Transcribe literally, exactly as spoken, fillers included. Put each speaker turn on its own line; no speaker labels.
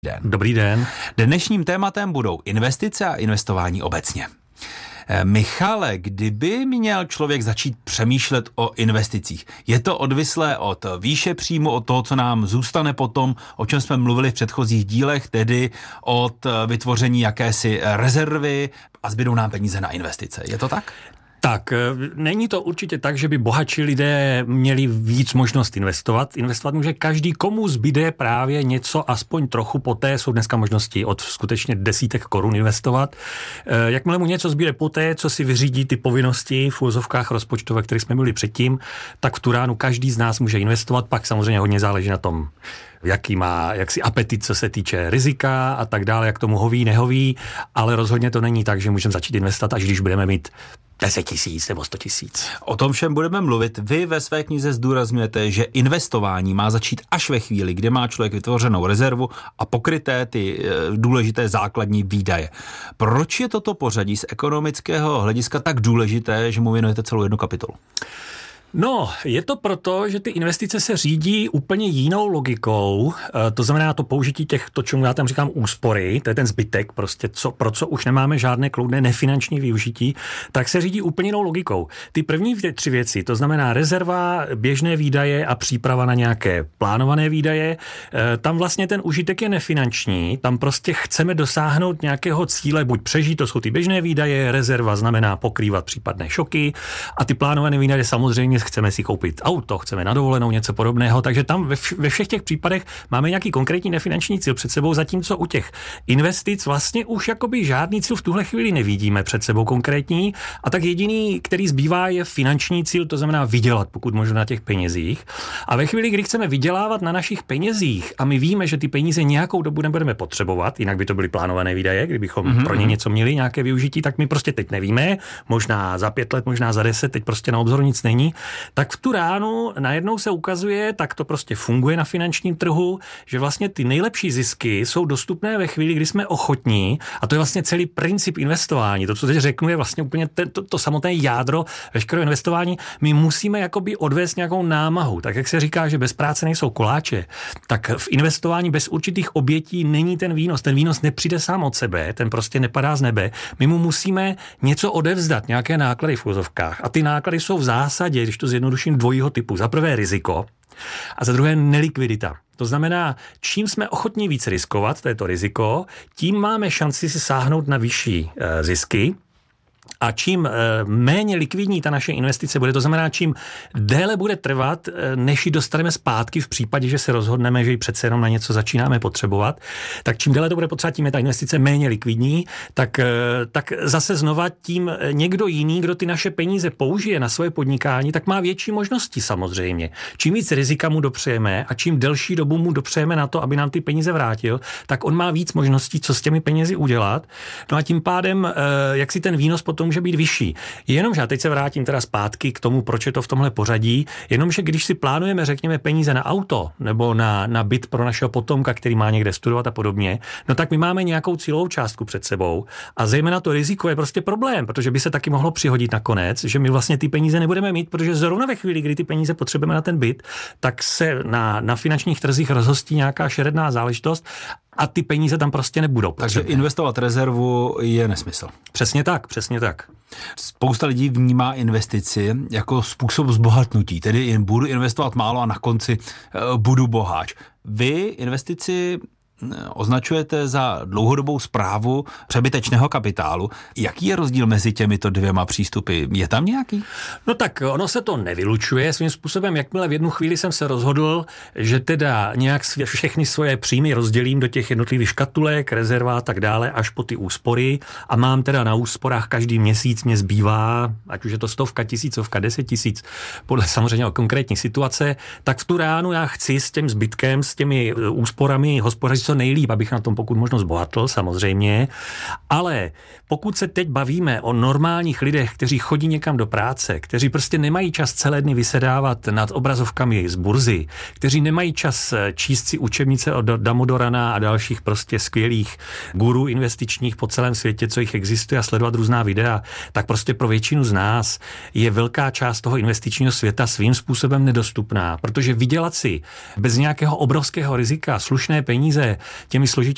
Den.
Dobrý den.
Dnešním tématem budou investice a investování obecně. Michale, kdyby měl člověk začít přemýšlet o investicích, je to odvislé od výše příjmu, od toho, co nám zůstane potom, o čem jsme mluvili v předchozích dílech, tedy od vytvoření jakési rezervy a zbydou nám peníze na investice. Je to tak?
Tak, není to určitě tak, že by bohatší lidé měli víc možnost investovat. Investovat může každý, komu zbyde právě něco, aspoň trochu, poté jsou dneska možnosti od skutečně desítek korun investovat. Jakmile mu něco zbyde poté, co si vyřídí ty povinnosti v úvozovkách rozpočtové, které jsme byli předtím, tak v tu ránu každý z nás může investovat, pak samozřejmě hodně záleží na tom, jaký má jaksi apetit, co se týče rizika a tak dále, jak tomu hoví, nehoví, ale rozhodně to není tak, že můžeme začít investovat, až když budeme mít deset tisíc nebo sto tisíc.
O tom všem budeme mluvit. Vy ve své knize zdůrazňujete, že investování má začít až ve chvíli, kdy má člověk vytvořenou rezervu a pokryté ty důležité základní výdaje. Proč je toto pořadí z ekonomického hlediska tak důležité, že mu věnujete celou jednu kapitolu?
No, je to proto, že ty investice se řídí úplně jinou logikou, to znamená to použití těch, to, čemu já tam říkám úspory, to je ten zbytek, prostě co, pro co už nemáme žádné kloudné nefinanční využití, tak se řídí úplně jinou logikou. Ty první tři věci, to znamená rezerva, běžné výdaje a příprava na nějaké plánované výdaje, tam vlastně ten užitek je nefinanční, tam prostě chceme dosáhnout nějakého cíle, buď přežít, to jsou ty běžné výdaje, rezerva znamená pokrývat případné šoky a ty plánované výdaje samozřejmě chceme si koupit auto, chceme na dovolenou, něco podobného, takže tam ve, vš- ve všech těch případech máme nějaký konkrétní nefinanční cíl před sebou, zatímco u těch investic vlastně už jakoby žádný cíl v tuhle chvíli nevidíme před sebou konkrétní a tak jediný, který zbývá, je finanční cíl, to znamená vydělat, pokud možno na těch penězích. A ve chvíli, kdy chceme vydělávat na našich penězích a my víme, že ty peníze nějakou dobu nebudeme potřebovat, jinak by to byly plánované výdaje, kdybychom mm-hmm. pro ně něco měli, nějaké využití, tak my prostě teď nevíme, možná za pět let, možná za deset, teď prostě na obzoru nic není. Tak v tu ránu najednou se ukazuje, tak to prostě funguje na finančním trhu, že vlastně ty nejlepší zisky jsou dostupné ve chvíli, kdy jsme ochotní, a to je vlastně celý princip investování. To, co teď řeknu, je vlastně úplně to, to, to samotné jádro veškerého investování. My musíme jakoby odvést nějakou námahu. Tak jak se říká, že bez práce nejsou koláče, tak v investování bez určitých obětí není ten výnos. Ten výnos nepřijde sám od sebe, ten prostě nepadá z nebe. My mu musíme něco odevzdat, nějaké náklady v úzovkách. A ty náklady jsou v zásadě, když to zjednoduším, dvojího typu. Za prvé riziko a za druhé nelikvidita. To znamená, čím jsme ochotní víc riskovat, to je to riziko, tím máme šanci si sáhnout na vyšší e, zisky. A čím e, méně likvidní ta naše investice bude, to znamená, čím déle bude trvat, e, než ji dostaneme zpátky v případě, že se rozhodneme, že ji přece jenom na něco začínáme potřebovat, tak čím déle to bude potřebovat, tím je ta investice méně likvidní, tak, e, tak zase znova tím někdo jiný, kdo ty naše peníze použije na svoje podnikání, tak má větší možnosti samozřejmě. Čím víc rizika mu dopřejeme a čím delší dobu mu dopřejeme na to, aby nám ty peníze vrátil, tak on má víc možností, co s těmi penězi udělat. No a tím pádem, e, jak si ten výnos potom může být vyšší. Jenomže, a teď se vrátím teda zpátky k tomu, proč je to v tomhle pořadí, jenomže když si plánujeme, řekněme, peníze na auto nebo na, na byt pro našeho potomka, který má někde studovat a podobně, no tak my máme nějakou cílovou částku před sebou a zejména to riziko je prostě problém, protože by se taky mohlo přihodit nakonec, že my vlastně ty peníze nebudeme mít, protože zrovna ve chvíli, kdy ty peníze potřebujeme na ten byt, tak se na, na finančních trzích rozhostí nějaká šeredná záležitost a ty peníze tam prostě nebudou.
Takže investovat rezervu je nesmysl.
Přesně tak, přesně tak.
Spousta lidí vnímá investici jako způsob zbohatnutí, tedy jen budu investovat málo a na konci uh, budu boháč. Vy investici označujete za dlouhodobou správu přebytečného kapitálu. Jaký je rozdíl mezi těmito dvěma přístupy? Je tam nějaký?
No tak ono se to nevylučuje svým způsobem. Jakmile v jednu chvíli jsem se rozhodl, že teda nějak všechny svoje příjmy rozdělím do těch jednotlivých škatulek, rezerva a tak dále, až po ty úspory a mám teda na úsporách každý měsíc mě zbývá, ať už je to stovka, tisícovka, deset tisíc, podle samozřejmě o konkrétní situace, tak v tu ránu já chci s tím zbytkem, s těmi úsporami hospodařit co nejlíp, abych na tom pokud možno zbohatl, samozřejmě. Ale pokud se teď bavíme o normálních lidech, kteří chodí někam do práce, kteří prostě nemají čas celé dny vysedávat nad obrazovkami z burzy, kteří nemají čas číst si učebnice od Damodorana a dalších prostě skvělých gurů investičních po celém světě, co jich existuje, a sledovat různá videa, tak prostě pro většinu z nás je velká část toho investičního světa svým způsobem nedostupná, protože vydělat si bez nějakého obrovského rizika slušné peníze těmi složitějšími